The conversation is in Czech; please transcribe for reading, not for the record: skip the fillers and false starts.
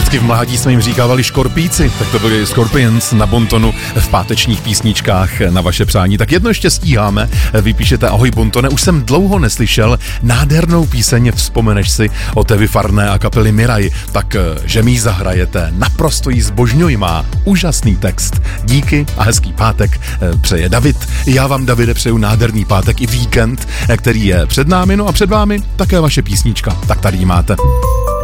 Vždycky v mládí jsme jim říkávali škorpíci, tak to byli Scorpions na bontonu v pátečních písničkách na vaše přání. Tak jedno ještě stíháme, vypíšete ahoj bontone, už jsem dlouho neslyšel nádhernou píseň Vzpomeneš si od Evy Farné a kapely Miraj, tak že mi ji zahrajete, naprosto ji zbožňuji, má úžasný text. Díky a hezký pátek přeje David. Já vám, Davide, přeju nádherný pátek i víkend, který je před námi, no a před vámi také vaše písnička, tak tady ji máte.